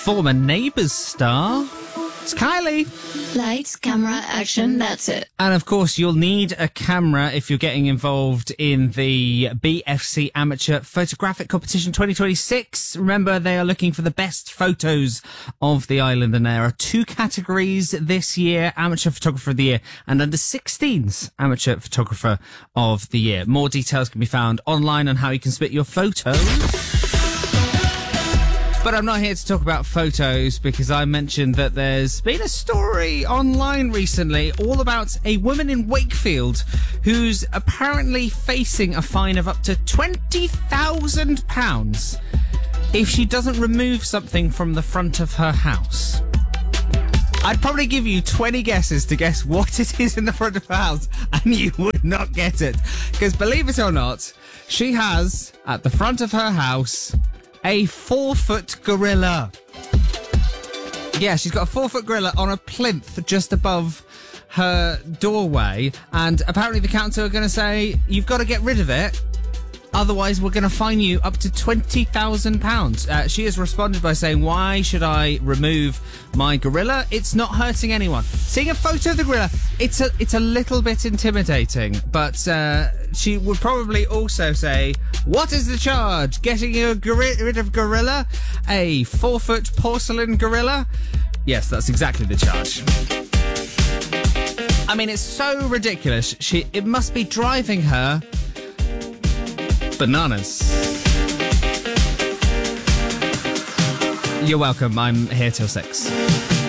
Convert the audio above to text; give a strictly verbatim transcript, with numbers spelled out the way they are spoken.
former Neighbours star. It's Kylie. Lights, camera, action, that's it. And of course, you'll need a camera if you're getting involved in the B F C Amateur Photographic Competition twenty twenty-six. Remember, they are looking for the best photos of the island, and there are two categories this year: Amateur Photographer of the Year and Under sixteens Amateur Photographer of the Year. More details can be found online on how you can submit your photos. But I'm not here to talk about photos because I mentioned that there's been a story online recently all about a woman in Wakefield who's apparently facing a fine of up to twenty thousand pounds if she doesn't remove something from the front of her house. I'd probably give you twenty guesses to guess what it is in the front of her house, and you would not get it. Because believe it or not, she has, at the front of her house, a four-foot gorilla. Yeah, she's got a four-foot gorilla on a plinth just above her doorway, and apparently the council are going to say, you've got to get rid of it, otherwise we're going to fine you up to twenty thousand pounds. Uh, she has responded by saying, why should I remove my gorilla? It's not hurting anyone. Seeing a photo of the gorilla, it's a, it's a little bit intimidating, but uh, she would probably also say, what is the charge? Getting you rid of gorilla? A four-foot porcelain gorilla? Yes, that's exactly the charge. I mean, it's so ridiculous. She, it must be driving her bananas. You're welcome. I'm here till six.